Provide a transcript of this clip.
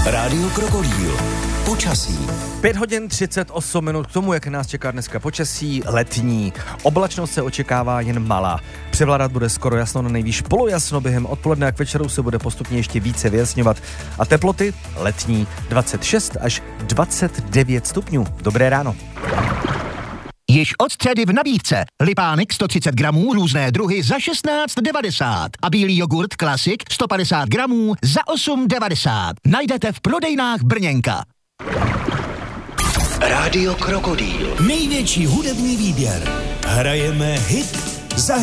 Rádio Krokodýl. Počasí. 5 hodin 38 minut k tomu, jak nás čeká dneska počasí letní. Oblačnost se očekává jen malá. Převládat bude skoro jasno, na nejvýš polojasno, během odpoledne a k večeru se bude postupně ještě více vyjasňovat. A teploty letní 26 až 29 stupňů. Dobré ráno. Již od středy v nabídce. Lipánek 130 gramů, různé druhy za 16,90 a bílý jogurt Classic 150 gramů za 8,90. Najdete v prodejnách Brněnka. Rádio Krokodýl. Největší hudební výběr. Hrajeme hit za